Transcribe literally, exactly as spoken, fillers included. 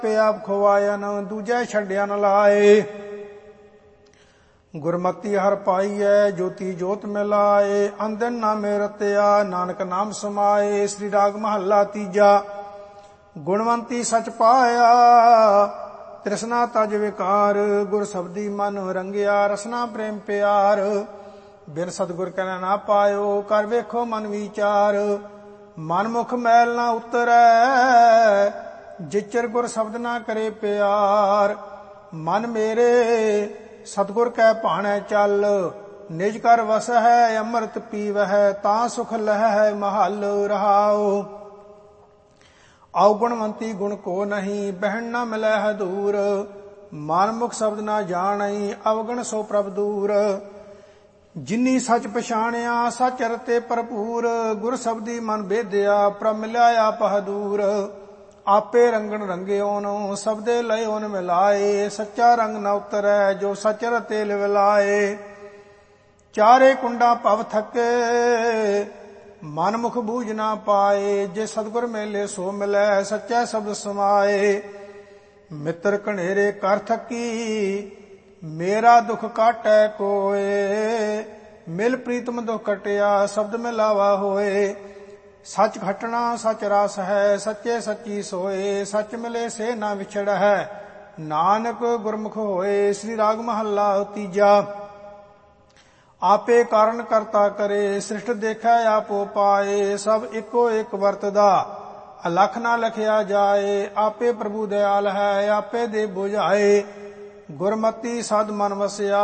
ਆਪ ਖਵਾਇਨ ਦੂਜੈ ਛੱਡਿਆ ਨ ਲਾਏ। ਗੁਰਮਤੀ ਹਰ ਪਾਈਐ ਜੋਤੀ ਜੋਤ ਮਿਲਾਏ। ਅੰਦਨ ਨਾਮੇ ਰਤਿਆ ਨਾਨਕ ਨਾਮ ਸਮਾਏ। ਸ੍ਰੀ ਰਾਗ ਮਹੱਲਾ ਤੀਜਾ। ਗੁਣਵੰਤੀ ਸਚ ਪਾਇਆ ਤ੍ਰਿਸ਼ਨਾ ਤਜ ਵਿਕਾਰ। ਗੁਰ ਸਬਦੀ ਮਨ ਰੰਗਿਆ ਰਸਨਾ ਪ੍ਰੇਮ ਪਿਆਰ। ਬਿਨ ਸਤਿਗੁਰ ਕਹਿ ਨਾ ਪਾਇਓ ਕਰ ਵੇਖੋ ਮਨ ਵਿਚਾਰ। ਮਨ ਮੁਖ ਮੈਲ ਨਾ ਉਤਰੈ ਜਿਚਰ ਗੁਰ ਸ਼ਬਦ ਨਾ ਕਰੇ ਪਿਆਰ। ਮਨ ਮੇਰੇ ਸਤਿਗੁਰ ਕੈ ਭਾਣੈ ਚੱਲ ਨਿਜ ਕਰ ਵਸਹਿ ਅੰਮ੍ਰਿਤ ਪੀਵਹਿ ਤਾਂ ਸੁਖ ਲਹੈ ਮਹਲ ਰਹਾਉ। ਆਉ ਗੁਣਵੰਤੀ ਗੁਣ ਕੋ ਨਹੀਂ ਬਹਿਣ ਨਾ ਮਿਲੈ ਹਦੂਰ। ਮਨ ਮੁਖ ਸ਼ਬਦ ਨਾ ਜਾਣਈ ਅਵਗਣ ਸੋ ਪ੍ਰਭ ਦੂਰ। ਜਿਨੀ ਸਚ ਪਛਾਣਿਆ ਸਚ ਰਤੇ ਭਰਪੂਰ। ਗੁਰ ਸ਼ਬਦੀ ਮਨ ਭੇਦਿਆ ਪ੍ਰਭ ਮਿਲਿਆ ਆਪ ਹਦੂਰ। ਆਪੇ ਰੰਗਣ ਰੰਗਿਓਨ ਸਬਦੇ ਲਇਓਨ ਮਿਲਾਏ। ਸੱਚਾ ਰੰਗ ਨ ਉਤਰੈ ਜੋ ਸਚ ਰਤੇ ਲਿਵਲਾਏ। ਚਾਰੇ ਕੁੰਡਾ ਭਵ ਥਕੇ ਮਨ ਮੁਖ ਬੂਝ ਨਾ ਪਾਏ। ਜੇ ਸਤਿਗੁਰ ਮੇਲੇ ਸੋ ਮਿਲੈ ਸੱਚਾ ਸ਼ਬਦ ਸਮਾਏ। ਮਿੱਤਰ ਘਨੇਰੇ ਕਰ ਥਕੀ ਮੇਰਾ ਦੁਖ ਕਾਟੈ ਕੋਏ। ਮਿਲ ਪ੍ਰੀਤਮ ਦੁਖ ਕਟਿਆ ਸ਼ਬਦ ਮਿਲਾਵਾ ਹੋਏ। ਸੱਚ ਘਟਣਾ ਸੱਚ ਰਸ ਹੈ ਸੱਚੇ ਸੱਚੀ ਸੋਏ। ਸੱਚ ਮਿਲੇ ਸੇ ਨਾ ਵਿਛੜ ਹੈ ਨਾਨਕ ਗੁਰਮੁਖ ਹੋਏ। ਸ੍ਰੀ ਰਾਗ ਮਹੱਲਾ ਤੀਜਾ। ਆਪੇ ਕਾਰਨ ਕਰਤਾ ਕਰੇ ਸ੍ਰਿਸ਼ਟ ਦੇਖੈ ਆਪੋ ਪਾਏ। ਸਭ ਇੱਕੋ ਇੱਕ ਵਰਤਦਾ ਅਲਖ ਨਾ ਲਖਿਆ ਜਾਏ। ਆਪੇ ਪ੍ਰਭੂ ਦਿਆਲ ਹੈ ਆਪੇ ਦੇ ਬੁਝਾਏ। ਗੁਰਮਤੀ ਸਦ ਮਨ ਵਸਿਆ